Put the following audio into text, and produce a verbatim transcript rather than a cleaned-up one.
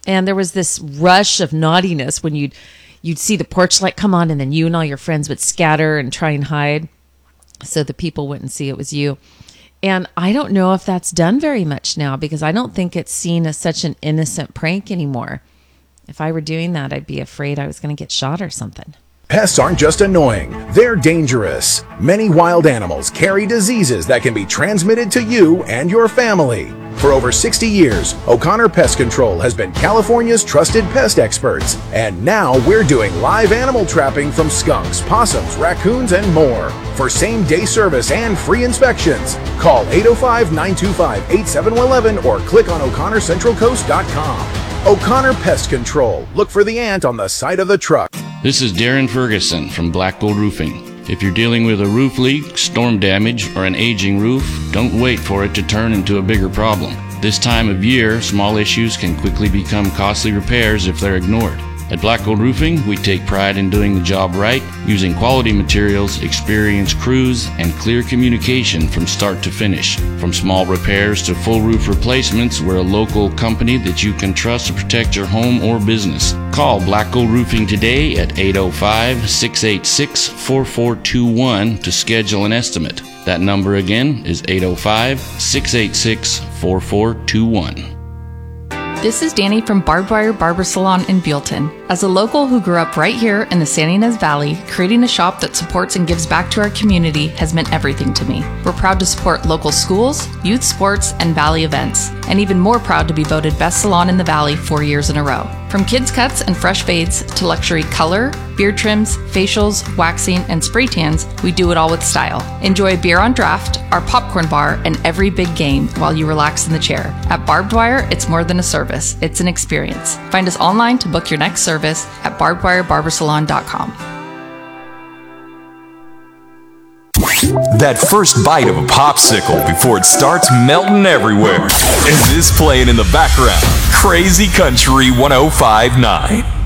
And there was this rush of naughtiness when you'd you'd see the porch light come on, and then you and all your friends would scatter and try and hide so the people wouldn't see it was you. And I don't know if that's done very much now, because I don't think it's seen as such an innocent prank anymore. If I were doing that, I'd be afraid I was going to get shot or something. Pests aren't just annoying, they're dangerous. Many wild animals carry diseases that can be transmitted to you and your family. For over sixty years, O'Connor Pest Control has been California's trusted pest experts. And now we're doing live animal trapping from skunks, possums, raccoons, and more. For same-day service and free inspections, call eight oh five, nine two five, eight seven one one or click on O'Connor Central Coast dot com. O'Connor Pest Control. Look for the ant on the side of the truck. This is Darren Ferguson from Black Gold Roofing. If you're dealing with a roof leak, storm damage, or an aging roof, don't wait for it to turn into a bigger problem. This time of year, small issues can quickly become costly repairs if they're ignored. At Black Gold Roofing, we take pride in doing the job right, using quality materials, experienced crews, and clear communication from start to finish. From small repairs to full roof replacements, we're a local company that you can trust to protect your home or business. Call Black Gold Roofing today at eight oh five, six eight six, four four two one to schedule an estimate. That number again is eight oh five, six eight six, four four two one. This is Danny from Barbed Wire Barber Salon in Buellton. As a local who grew up right here in the Santa Ynez Valley, creating a shop that supports and gives back to our community has meant everything to me. We're proud to support local schools, youth sports, and Valley events, and even more proud to be voted Best Salon in the Valley four years in a row. From kids cuts and fresh fades to luxury color, beard trims, facials, waxing, and spray tans, we do it all with style. Enjoy a beer on draft, our popcorn bar, and every big game while you relax in the chair. At Barbed Wire, it's more than a service, it's an experience. Find us online to book your next service at barbed wire barber salon dot com. That first bite of a popsicle before it starts melting everywhere. And this playing in the background, Crazy Country one oh five point nine.